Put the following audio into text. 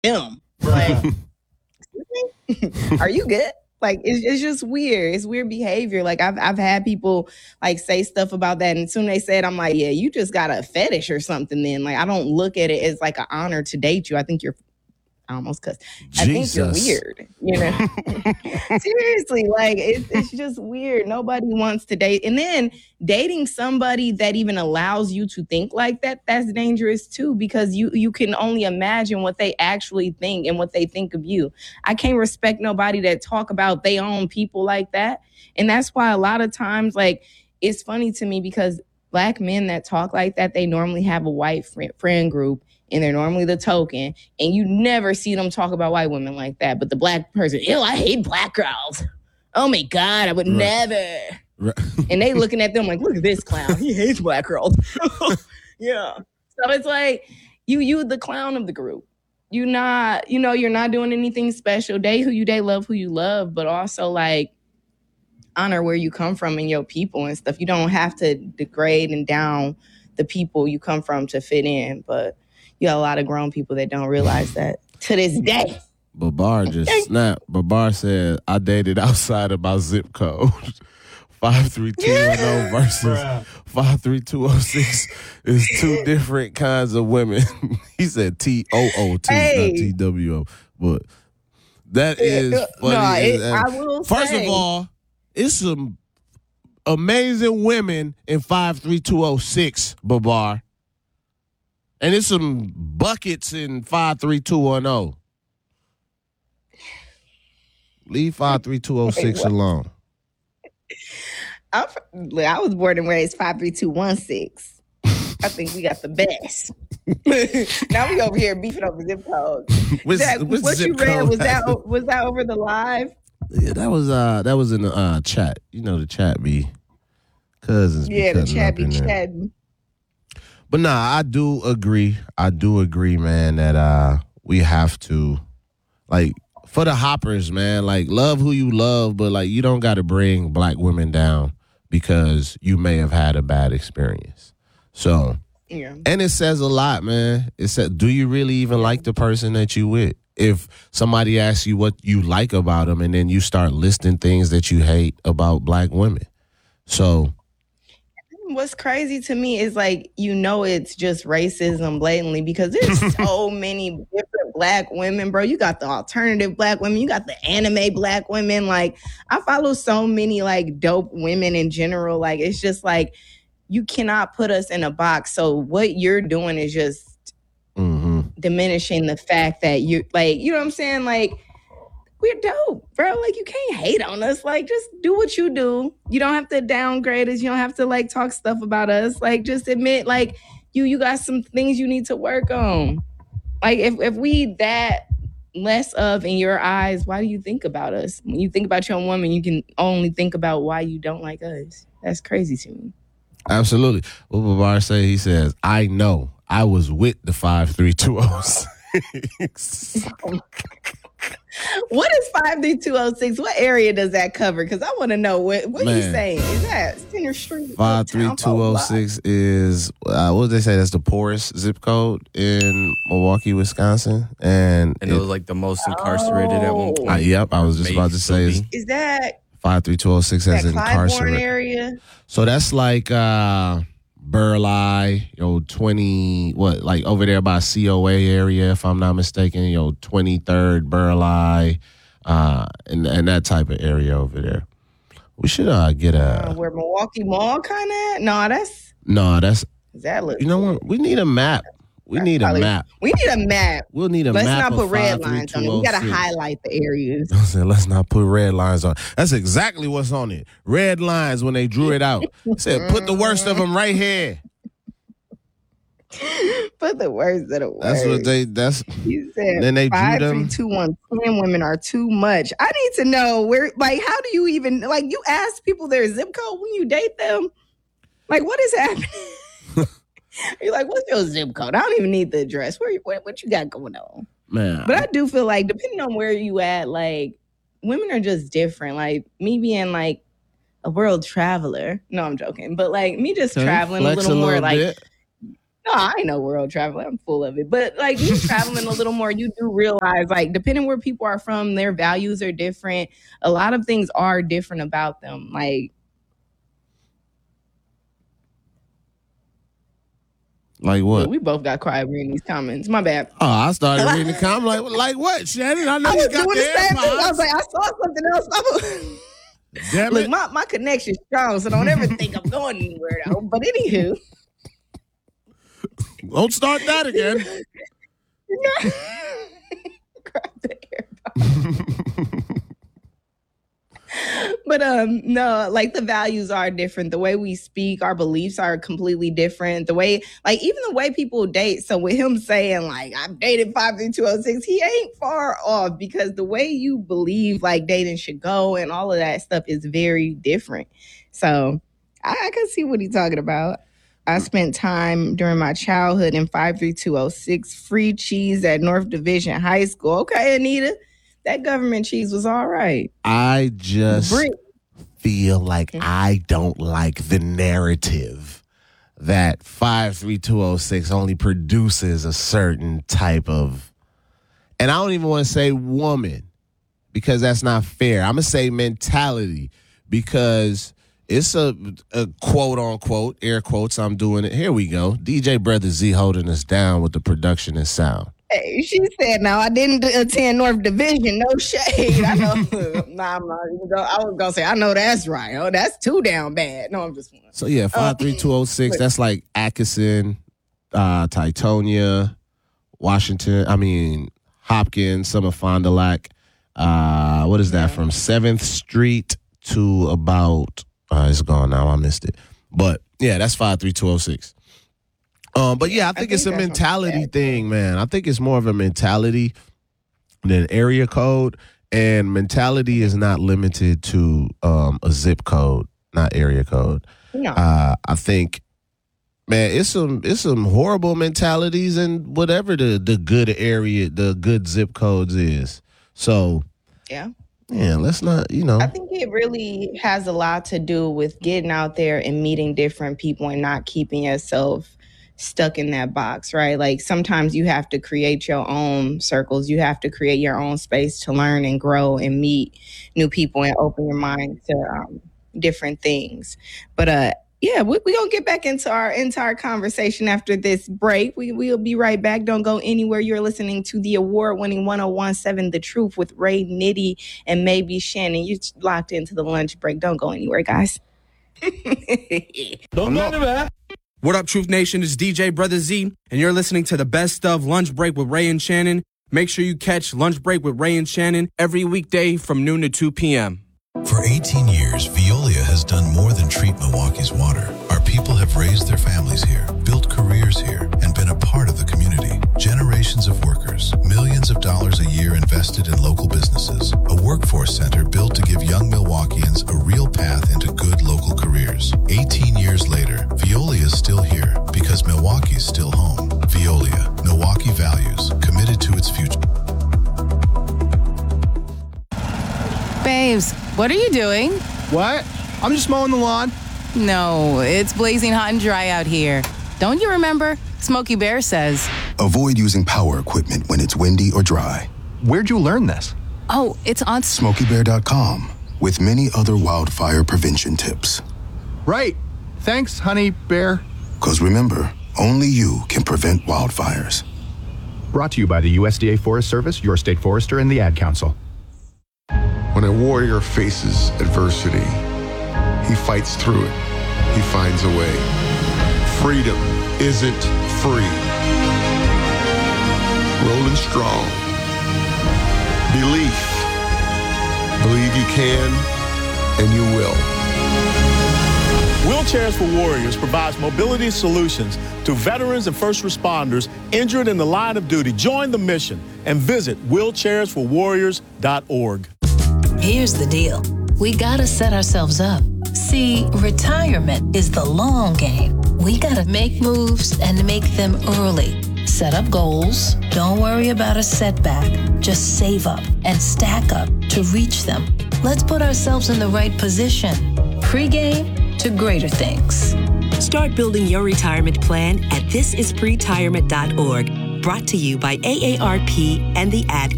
him. Like, are you good? Like it's just weird. It's weird behavior. Like I've had people like say stuff about that, and soon they said, I'm like, yeah, you just got a fetish or something. Then like I don't look at it as like an honor to date you. I think you're I almost cussed. I think you're weird. You know, seriously, like it's just weird. Nobody wants to date, and then dating somebody that even allows you to think like that, that's dangerous too, because you can only imagine what they actually think and what they think of you. I can't respect nobody that talk about their own people like that, and that's why a lot of times, like, it's funny to me because Black men that talk like that, they normally have a white friend group, and they're normally the token, and you never see them talk about white women like that. But the Black person, ew, I hate Black girls. Oh my God, I would never. Right. And they looking at them like, look at this clown. He hates Black girls. Yeah. So it's like, you the clown of the group. You're not doing anything special. Date who you date, love who you love, but also like honor where you come from and your people and stuff. You don't have to degrade and down the people you come from to fit in, but you got a lot of grown people that don't realize that to this day. Babar just snapped. Babar said, I dated outside of my zip code. 53210 versus 53206 is two different kinds of women. He said TOOT, not TWO. But that is funny. I will First of all, it's some amazing women in 53206, Babar. And it's some buckets in 53210. Leave 53206 alone. I was born and raised 53216. I think we got the best. Now we over here beefing over zip codes. What you read, was that over the live? Yeah, that was in the chat. You know the chat be cousins. Yeah, the chat be chatting. But nah, I do agree, man, that we have to, like, for the hoppers, man, like, love who you love, but like you don't got to bring Black women down because you may have had a bad experience. So, yeah. And it says a lot, man. It says, do you really even like the person that you with? If somebody asks you what you like about them and then you start listing things that you hate about Black women. So what's crazy to me is like, it's just racism blatantly because there's so many different Black women, bro. You got the alternative Black women. You got the anime Black women. Like, I follow so many like dope women in general. Like, it's just like, you cannot put us in a box. So what you're doing is just diminishing the fact that you like, you know what I'm saying? Like, we're dope, bro. Like, you can't hate on us. Like, just do what you do. You don't have to downgrade us. You don't have to like talk stuff about us. Like, just admit like you got some things you need to work on. Like, if we that less of in your eyes, why do you think about us? When you think about your own woman, you can only think about why you don't like us. That's crazy to me. Absolutely. What Babar say? He says, I know. I was with the 53206. What is 53206? What area does that cover? Because I want to know what he's saying. Is that Center Street? 53206 is, what did they say? That's the poorest zip code in Milwaukee, Wisconsin. And it was like the most incarcerated at one point. Yep, I was just about to say. Is that 53206 as incarcerated area? So that's like Burleigh, 20, like over there by COA area, if I'm not mistaken, 23rd Burleigh, and that type of area over there. We should get where Milwaukee Mall kind of? No, that's. That looks. You know what? We need a map. We need a map. We need a map. We'll need a map. Let's not put red lines on it. We got to highlight the areas. I said, let's not put red lines on it. That's exactly what's on it. Red lines when they drew it out. Said, put the worst of them right here. Put the worst of the worst. That's what He said, then they drew them. 53210 women are too much. I need to know where, like, how do you even, like, you ask people their zip code when you date them? Like, what is happening? You're like, what's your zip code? I don't even need the address. What you got going on? Man. But I do feel like, depending on where you at, like, women are just different. Like, me being, like, a world traveler. No, I'm joking. But, like, me just traveling a little more, like, No, I ain't no world traveler. I'm full of it. But like you traveling a little more, you do realize like depending where people are from, their values are different. A lot of things are different about them. Like what? We both got quiet reading these comments. My bad. Oh, I started reading the comments like what, Shannon? I know you got the AirPods. I was like, I saw something else. Damn Look, it. my connection's strong, so don't ever think I'm going anywhere though. But anywho. Don't start that again. Grab the AirPods. But no, like the values are different. The way we speak, our beliefs are completely different. The way, like even the way people date. So with him saying like I've dated 53206, he ain't far off because the way you believe like dating should go and all of that stuff is very different. So I can see what he's talking about. I spent time during my childhood in 53206, free cheese at North Division High School. Okay, Anita. That government cheese was all right. I just feel like I don't like the narrative that 53206 only produces a certain type of, and I don't even want to say woman because that's not fair. I'm going to say mentality because it's a quote unquote, air quotes, I'm doing it. Here we go. DJ Brother Z holding us down with the production and sound. Hey, she said, now I didn't attend North Division. No shade. I know. Nah, I'm not even going. I was going to say, I know that's right. Oh, that's too down bad. No, I'm just one. So, yeah, 53206, that's like Atkinson, Titonia, Hopkins, some of Fond du Lac. What is that? From 7th Street to about, it's gone now. I missed it. But, yeah, that's 53206. But yeah, I think it's a mentality thing, man. I think it's more of a mentality than area code, and mentality is not limited to a zip code, not area code. No. I think, man, it's some horrible mentalities in whatever the good area, the good zip codes is. So yeah, let's not, I think it really has a lot to do with getting out there and meeting different people and not keeping yourself stuck in that box, right? Like sometimes you have to create your own circles. You have to create your own space to learn and grow and meet new people and open your mind to different things. But yeah, we're going to get back into our entire conversation after this break. We'll be right back. Don't go anywhere. You're listening to the award-winning 101.7 The Truth with Ray Nitty and maybe Shannon. You're locked into the lunch break. Don't go anywhere, guys. Don't go anywhere. What up, Truth Nation? It's DJ Brother Z, and you're listening to the best of Lunch Break with Ray and Shannon. Make sure you catch Lunch Break with Ray and Shannon every weekday from noon to 2 p.m. For 18 years, Veolia has done more than treat Milwaukee's water. Our people have raised their families here, built careers here, and been a part of the community. Generations of workers, millions of dollars a year invested in local businesses, a workforce center built to give young Milwaukeeans a real path into good local careers. 18 years later, Veolia is still here because Milwaukee's still home. Veolia, Milwaukee values, committed to its future. Babes, what are you doing? What? I'm just mowing the lawn. No, it's blazing hot and dry out here. Don't you remember? Smokey Bear says. Avoid using power equipment when it's windy or dry. Where'd you learn this? Oh, it's on SmokeyBear.com with many other wildfire prevention tips. Right. Thanks, honey bear. 'Cause remember, only you can prevent wildfires. Brought to you by the USDA Forest Service, your state forester, and the Ad Council. When a warrior faces adversity, he fights through it. He finds a way. Freedom isn't free. Rolling strong. Belief. Believe you can, and you will. Wheelchairs for Warriors provides mobility solutions to veterans and first responders injured in the line of duty. Join the mission and visit wheelchairsforwarriors.org. Here's the deal. We gotta set ourselves up. See, retirement is the long game. We gotta make moves and make them early. Set up goals. Don't worry about a setback. Just save up and stack up to reach them. Let's put ourselves in the right position. Pre-game to greater things. Start building your retirement plan at thisispretirement.org. Brought to you by AARP and the Ad